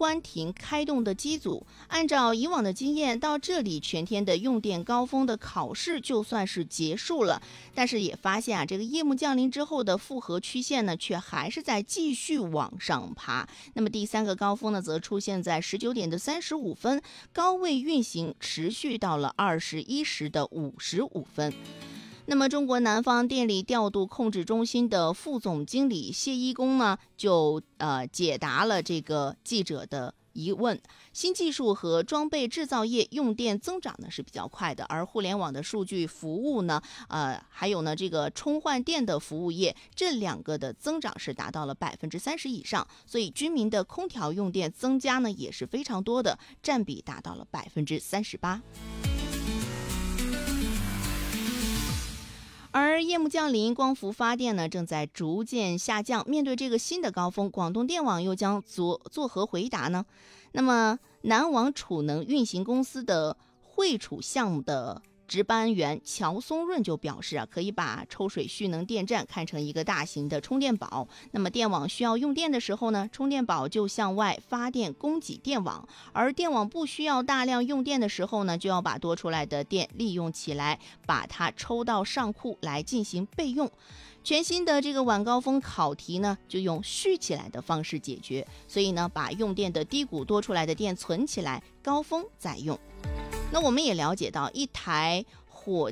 关停开动的机组。按照以往的经验，到这里全天的用电高峰的考试就算是结束了，但是也发现这个夜幕降临之后的复合曲线呢，却还是在继续往上爬。那么第3个高峰呢，则出现在19点的35分，高位运行持续到了21时的55分。那么中国南方电力调度控制中心的副总经理谢一公呢，就解答了这个记者的疑问。新技术和装备制造业用电增长呢是比较快的，而互联网的数据服务呢，还有呢这个充换电的服务业，这2个的增长是达到了30%以上，所以居民的空调用电增加呢也是非常多的，占比达到了38%。而夜幕降临，光伏发电呢正在逐渐下降。面对这个新的高峰，广东电网又将作何回答呢？那么南网储能运行公司的汇储项目的值班员乔松润就表示可以把抽水蓄能电站看成一个大型的充电宝。那么电网需要用电的时候呢，充电宝就向外发电供给电网，而电网不需要大量用电的时候呢，就要把多出来的电利用起来，把它抽到上库来进行备用。全新的这个晚高峰考题呢，就用蓄起来的方式解决，所以呢，把用电的低谷多出来的电存起来，高峰再用。那我们也了解到，一台火